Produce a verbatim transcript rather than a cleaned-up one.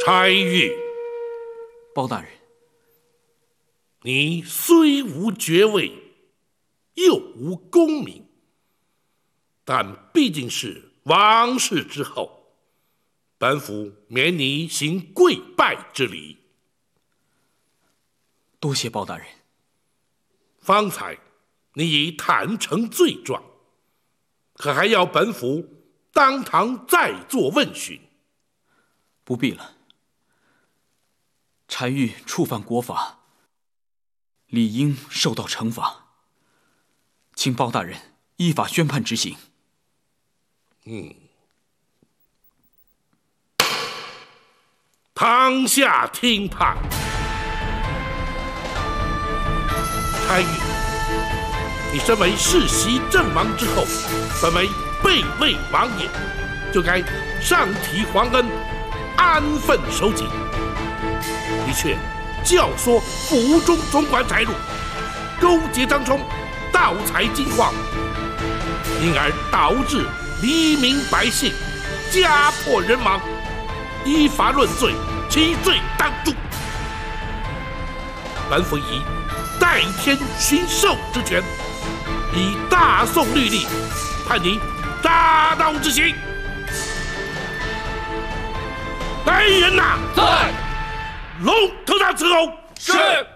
差役， 包大人， 你虽无爵位，又无功名，但毕竟是王室之后，本府免你行跪拜之礼。 多谢包大人。 方才你已坦诚罪状，可还要本府当堂再做问询？ 不必了。单于触犯国法，理应受到惩罚，请包大人依法宣判执行。 嗯，当下听判。单于，你身为世袭阵亡之后，本为备位王爷，就该上体皇恩，安分守己。你却教唆府中总管柴禄，勾结张冲，盗采金矿，因而导致黎民百姓家破人亡，依法论罪，其罪当诛。本府以代天巡狩之权，以大宋律例判你大刀之刑。来人呐！ 在。 龙头上伺候。 是。